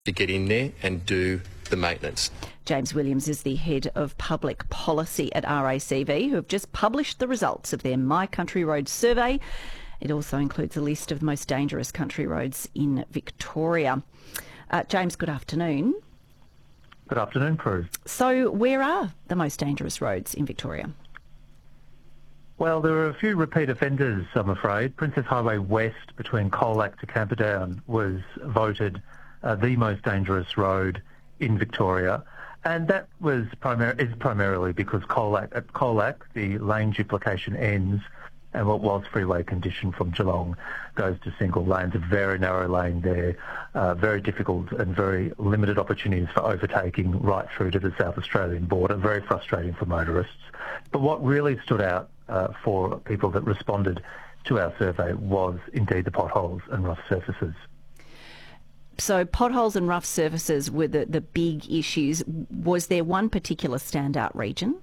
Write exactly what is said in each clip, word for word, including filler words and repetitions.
to get in there and do the maintenance. James Williams is the head of public policy at R A C V, who have just published the results of their My Country Roads survey. It also includes a list of the most dangerous country roads in Victoria. Uh, James, good afternoon. Good afternoon, Prue. So where are the most dangerous roads in Victoria? Well, there are a few repeat offenders, I'm afraid. Princess Highway West between Colac to Camperdown was voted uh, the most dangerous road in Victoria, and that was primar- is primarily because Colac, at Colac the lane duplication ends and what was freeway condition from Geelong goes to single lanes, a very narrow lane there, uh, very difficult and very limited opportunities for overtaking right through to the South Australian border, very frustrating for motorists. But what really stood out uh, for people that responded to our survey was indeed the potholes and rough surfaces. So potholes and rough surfaces were the, the big issues. Was there one particular standout region?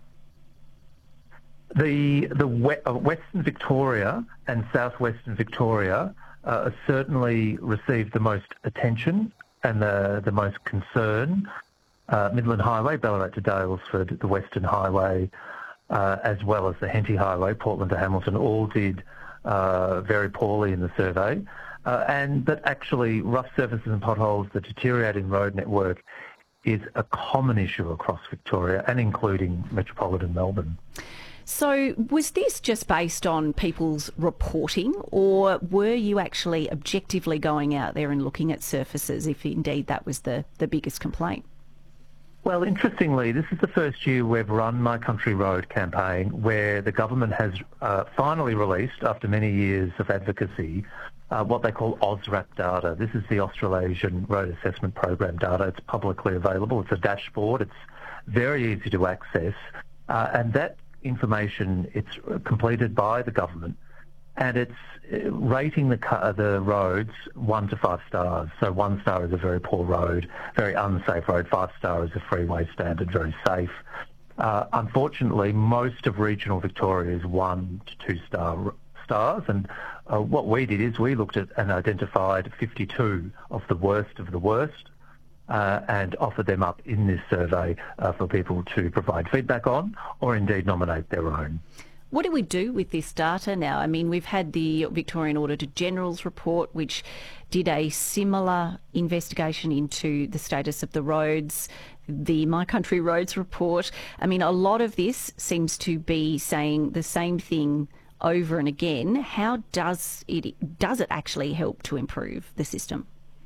The the we, uh, Western Victoria and Southwestern Victoria uh, certainly received the most attention and the the most concern. Uh, Midland Highway, Ballarat to Daylesford, the Western Highway, uh, as well as the Henty Highway, Portland to Hamilton, all did uh, very poorly in the survey. Uh, and that actually rough surfaces and potholes, the deteriorating road network, is a common issue across Victoria and including metropolitan Melbourne. So was this just based on people's reporting, or were you actually objectively going out there and looking at surfaces if indeed that was the, the biggest complaint? Well, interestingly, this is the first year we've run My Country Road campaign where the government has uh, finally released, after many years of advocacy, uh, what they call O S R A P data. This is the Australasian Road Assessment Program data. It's publicly available. It's a dashboard. It's very easy to access. Uh, and that information, it's completed by the government, and it's rating the car, the roads one to five stars. So one star is a very poor road, very unsafe road. Five star is a freeway standard, very safe. Uh, unfortunately, most of regional Victoria is one to two star stars, and uh, what we did is we looked at and identified fifty-two of the worst of the worst. Uh, and offer them up in this survey uh, for people to provide feedback on or indeed nominate their own. What do we do with this data now? I mean, we've had the Victorian Auditor General's report, which did a similar investigation into the status of the roads, the My Country Roads report. I mean, a lot of this seems to be saying the same thing over and again. How does it, does it actually help to improve the system?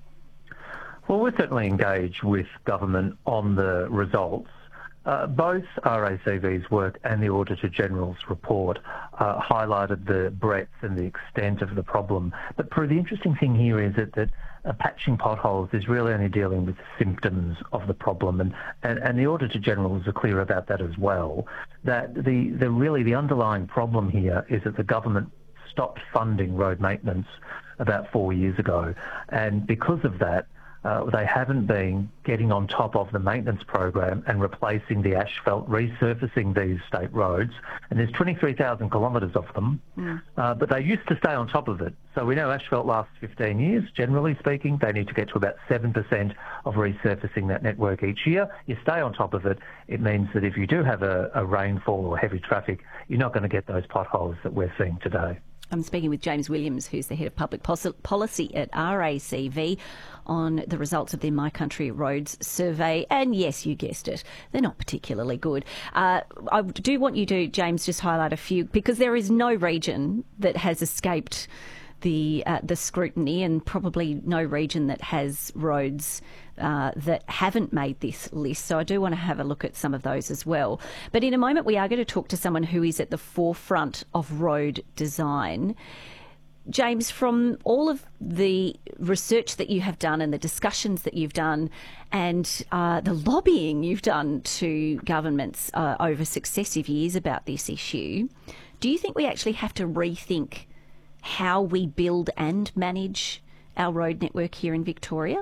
Well, we're certainly engaged with government on the results. Uh, both R A C V's work and the Auditor General's report uh, highlighted the breadth and the extent of the problem. But Prue, the interesting thing here is that, that uh, patching potholes is really only dealing with the symptoms of the problem, and, and, and the Auditor General is clear about that as well, that the, the really the underlying problem here is that the government stopped funding road maintenance about four years ago, and because of that, Uh, they haven't been getting on top of the maintenance program and replacing the asphalt, resurfacing these state roads. And there's twenty-three thousand kilometres of them, mm. uh, but they used to stay on top of it. So we know asphalt lasts fifteen years, generally speaking. They need to get to about seven percent of resurfacing that network each year. You stay on top of it. It means that if you do have a, a rainfall or heavy traffic, you're not going to get those potholes that we're seeing today. I'm speaking with James Williams, who's the Head of Public Policy at R A C V, on the results of their My Country Roads survey. And yes, you guessed it, they're not particularly good. Uh, I do want you to, James, just highlight a few, because there is no region that has escaped the uh, the scrutiny, and probably no region that has roads uh, that haven't made this list. So I do want to have a look at some of those as well. But in a moment, we are going to talk to someone who is at the forefront of road design. James, from all of the research that you have done and the discussions that you've done and uh, the lobbying you've done to governments uh, over successive years about this issue, do you think we actually have to rethink how we build and manage our road network here in Victoria?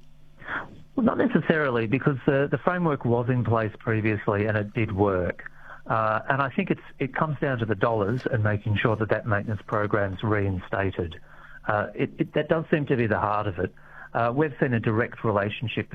Well, not necessarily, because the, the framework was in place previously and it did work. Uh, and I think it's, it comes down to the dollars and making sure that that maintenance program's reinstated. Uh, it, it, that does seem to be the heart of it. uh, we've seen a direct relationship